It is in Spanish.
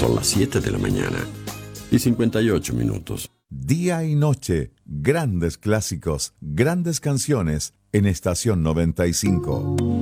Son las 7 de la mañana y 58 minutos. Día y noche, grandes clásicos, grandes canciones en Estación 95.